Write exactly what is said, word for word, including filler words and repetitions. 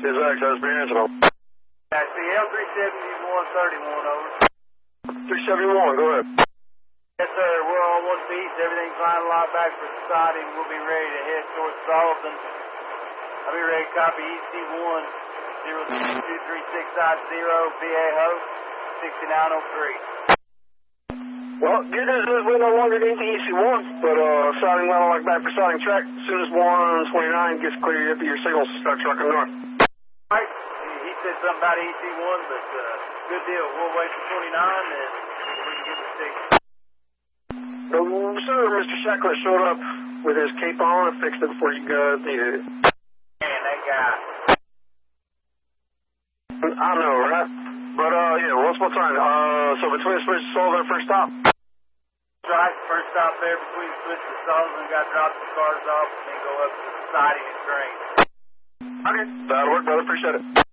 Exactly, that's pretty answer. I see L three seventy-one thirty-one, over. three seventy-one, go ahead. Yes, sir, we're on one piece. Everything's lined a lot back for society, and we'll be ready to head towards Sullivan. I'll be ready to copy E C one, zero two three six five zero, V A host, sixty-nine oh three. Well, good news is we no longer need the E C one, but uh, sighting level like back for sighting track. As soon as one twenty-nine gets clear, your signals start trucking north. All right, he said something about E C one, but uh, good deal. We'll wait for twenty-nine, and we can get the signal. No, sir, Mister Shackler showed up with his cape on and fixed it before you guys needed it. Man, that guy. I know, right? But, uh, yeah, what's my time? Uh, so between the switch and Sullivan, first stop? Right, first stop there between the switch and Sullivan, got to drop the cars off, and then go up to the siding and train. Okay, that'll work, brother. Appreciate it.